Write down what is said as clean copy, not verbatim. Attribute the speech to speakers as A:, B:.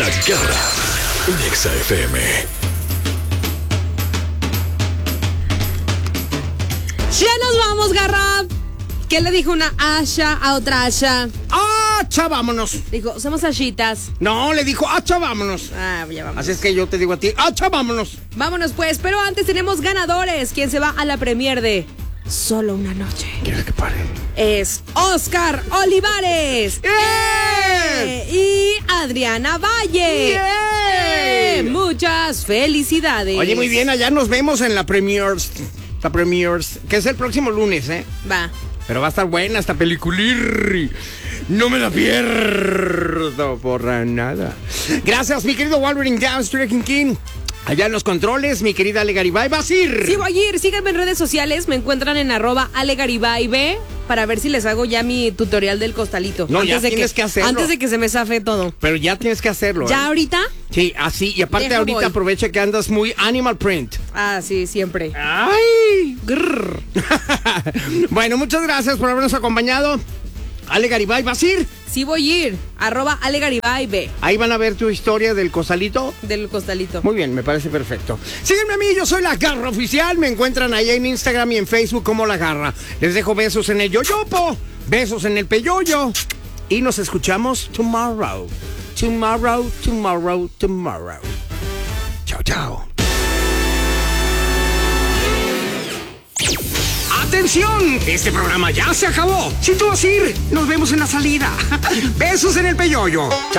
A: La Garra en Exa FM.
B: Ya nos vamos, Garra. ¿Qué le dijo una Asha a otra Asha?
C: ¡Acha, vámonos!
B: Dijo, somos Ashitas.
C: No, le dijo, ¡acha, vámonos!
B: Ah, ya vamos.
C: Así es que yo te digo a ti, ¡acha, vámonos!
B: Vámonos pues, pero antes tenemos ganadores. ¿Quién se va a la premier de Solo una Noche?
C: ¿Quieres que pare?
B: Es Oscar Olivares. Y Adriana Valle. Muchas felicidades.
C: Oye, muy bien, allá nos vemos en la Premiers. La Premiers, que es el próximo lunes, ¿eh?
B: Va.
C: Pero va a estar buena esta peliculir. No me la pierdo por nada. Gracias, mi querido Wolverine Dance, Trekking King. Allá en los controles, mi querida Ale Garibay. ¿Vas a ir?
B: Sí, voy a ir. Síganme en redes sociales. Me encuentran en @AleGaribayB para ver si les hago ya mi tutorial del costalito.
C: No, ya tienes que hacerlo.
B: Antes de que se me zafe todo.
C: Pero ya tienes que hacerlo.
B: ¿Ya ahorita?
C: Sí, así. Y aparte ahorita
B: voy.
C: aprovecha que andas muy animal print.
B: Ah, sí, siempre.
C: ¡Ay! Bueno, muchas gracias por habernos acompañado. Ale Garibay, ¿vas a ir?
B: Sí, voy a ir. @AleGaribayB
C: Ahí van a ver tu historia del costalito.
B: del costalito.
C: Muy bien, me parece perfecto. Sígueme a mí, yo soy La Garra Oficial. Me encuentran ahí en Instagram y en Facebook como La Garra. Les dejo besos en el yoyopo, besos en el peyoyo. Y nos escuchamos tomorrow. Tomorrow. Chao, chao. ¡Atención! Este programa ya se acabó. Si tú vas a ir, nos vemos en la salida. Besos en el peyoyo. Chao.